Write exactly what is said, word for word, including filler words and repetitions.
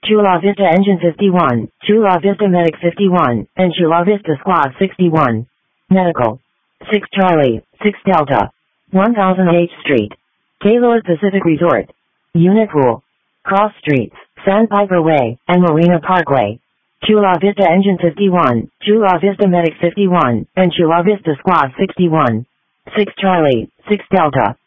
Chula Vista Engine fifty-one, Chula Vista Medic fifty-one, and Chula Vista Squad sixty-one. Medical. six Charlie, six Delta. one thousand H Street. Gaylord Pacific Resort. Unit Pool. Cross Streets, Sandpiper Way, and Marina Parkway. Chula Vista Engine fifty-one, Chula Vista Medic fifty-one, and Chula Vista Squad sixty-one. six Charlie, six Delta.